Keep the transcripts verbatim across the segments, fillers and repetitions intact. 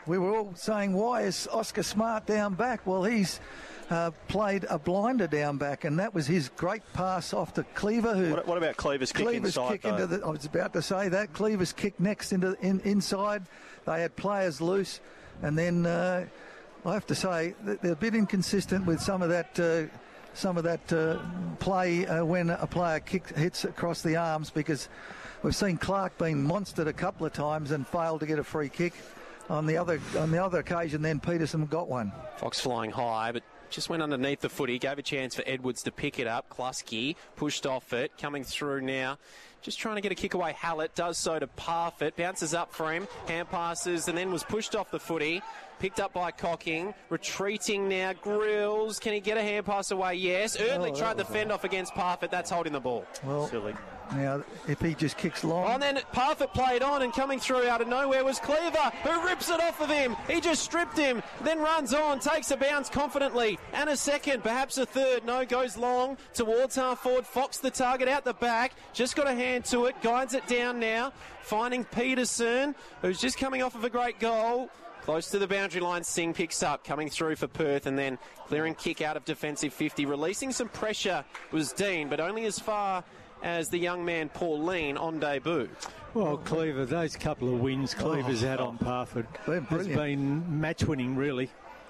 we were all saying, why is Oscar Smart down back? Well, he's uh, played a blinder down back, and that was his great pass off to Cleaver. Who What, what about Cleaver's kick Cleaver's inside, kick into the, I was about to say that. Cleaver's kick next into in, inside. They had players loose, and then uh, I have to say that they're a bit inconsistent with some of that uh, some of that uh, play uh, when a player kick, hits across the arms, because we've seen Clark being monstered a couple of times and failed to get a free kick. On the other on the other occasion, then Peterson got one. Fox flying high, but just went underneath the footy, gave a chance for Edwards to pick it up. Kluski pushed off it, coming through now. Just trying to get a kick away. Hallett does so to Parfitt, bounces up for him, hand passes, and then was pushed off the footy. Picked up by Cocking, retreating now. Grills, can he get a hand pass away? Yes. Eardley Oh, tried to was fend off against Parfitt. That's holding the ball. Well, Silly. Now, if he just kicks long... Oh, and then Parfitt played on, and coming through out of nowhere was Cleaver, who rips it off of him. He just stripped him, then runs on, takes a bounce confidently, and a second, perhaps a third. No, goes long towards half forward. Fox the target out the back, just got a hand to it, guides it down now, finding Peterson, who's just coming off of a great goal. Close to the boundary line, Singh picks up, coming through for Perth, and then clearing kick out of defensive fifty. Releasing some pressure was Dean, but only as far as the young man Paul Lean on debut. Well, Cleaver, those couple of wins Cleaver's Oh, had oh. on Parfitt Been has brilliant. been match-winning, really.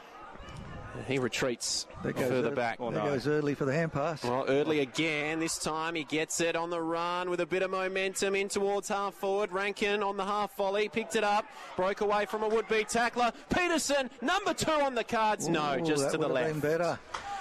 He retreats There goes further Eard- back. There goes Eardley for the hand pass. Well, Eardley again. This time he gets it on the run with a bit of momentum in towards half forward. Rankin on the half volley, picked it up, broke away from a would-be tackler. Peterson, number two on the cards. No, Ooh, just that to the would have left. been better.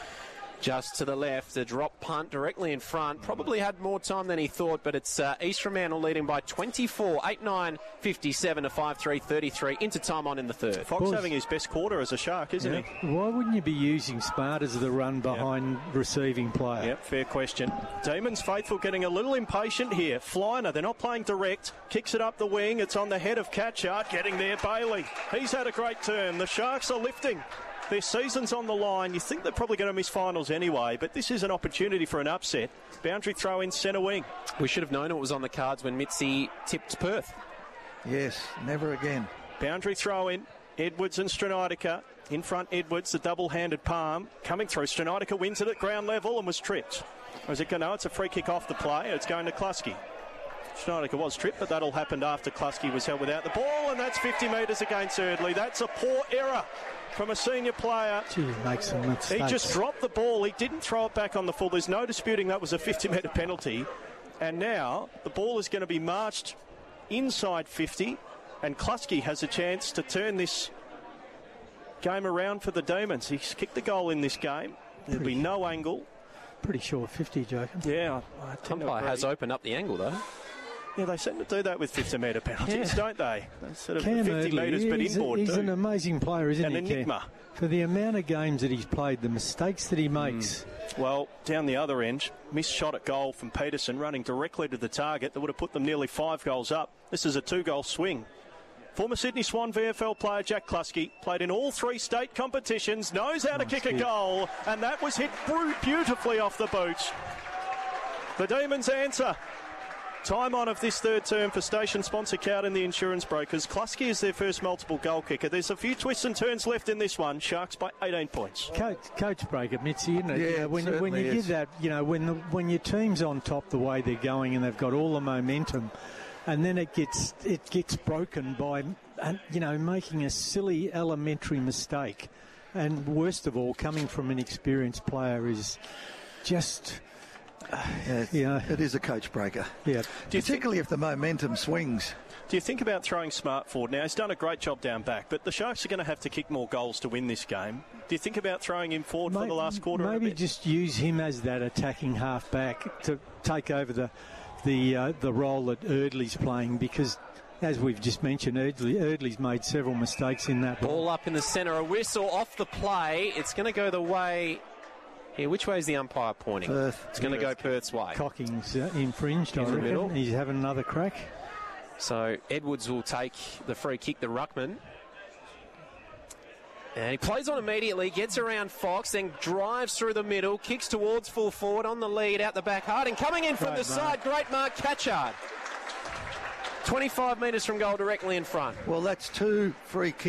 Just to the left, a drop punt directly in front. Probably had more time than he thought, but it's uh, East Fremantle leading by twenty-four, eight nine fifty-seven to five three thirty-three into time on in the third. Fox Boys. having his best quarter as a Shark, isn't Yeah. he? Why wouldn't you be using Smart as the run behind receiving player? Yep, fair question. Demons faithful getting a little impatient here. Flyner, they're not playing direct. Kicks it up the wing. It's on the head of Catchart. Getting there, Bailey. He's had a great turn. The Sharks are lifting. Their season's on the line. You think they're probably going to miss finals anyway, but this is an opportunity for an upset. Boundary throw in centre wing. We should have known it was on the cards when Mitzi tipped Perth. Yes, never again. Boundary throw in. Edwards and Stranitica. In front, Edwards, the double-handed palm. Coming through. Stranitica wins it at ground level and was tripped. Or is it going to? No, it's a free kick off the play. It's going to Kluski. Schneider was tripped, but that all happened after Kluski was held without the ball, and that's fifty metres against Eardley. That's a poor error from a senior player. Gee, he makes some mistakes. He just dropped the ball. He didn't throw it back on the full. There's no disputing that was a fifty metre penalty. And now the ball is going to be marched inside fifty, and Kluski has a chance to turn this game around for the Demons. He's kicked the goal in this game. There'll be no angle. Pretty sure fifty, Jacob. Yeah, I tend to Umpire agree. has opened up the angle, though. Yeah, they seem to do that with fifty metre penalties, Yeah. don't they? They sort of Cam fifty Eardley, metres, but he's, inboard he's too. an amazing player, isn't An he, Cam? enigma. For the amount of games that he's played, the mistakes that he makes. Well, down the other end, missed shot at goal from Peterson, running directly to the target. That would have put them nearly five goals up. This is a two-goal swing. Former Sydney Swan V F L player Jack Kluski played in all three state competitions, knows how to Nice kick a kick. goal, and that was hit bru- beautifully off the boot. The Demons answer. Time on of this third term for station sponsor Cowden and the Insurance Brokers. Kluski is their first multiple goal kicker. There's a few twists and turns left in this one. Sharks by eighteen points. Coach, coach break it, Mitzi, isn't it? Yeah, You know, it when, when certainly you is. get that, you know, when the, when your team's on top the way they're going and they've got all the momentum, and then it gets it gets broken by, uh, you know, making a silly elementary mistake, and worst of all, coming from an experienced player is just, Yeah, you know, it is a coach breaker. yeah. Do you think, Particularly if the momentum swings. do you think about throwing Smart forward? Now, he's done a great job down back, but the Sharks are going to have to kick more goals to win this game. Do you think about throwing him forward for the last quarter? Maybe a bit? just use him as that attacking half-back to take over the the uh, the role that Eardley's playing, because, as we've just mentioned, Eardley, Eardley's made several mistakes in that ball. Ball up in the centre, a whistle off the play. It's going to go the way... Here, which way is the umpire pointing? Perth. It's going to go Perth's way. Cocking's uh, infringed, I In the reckon. middle. He's having another crack. So Edwards will take the free kick, the ruckman. And he plays on immediately, gets around Fox, then drives through the middle, kicks towards full forward on the lead, out the back. Harding coming in from Great the mark. side. Great mark, Catchard. twenty-five metres from goal directly in front. Well, that's two free kicks.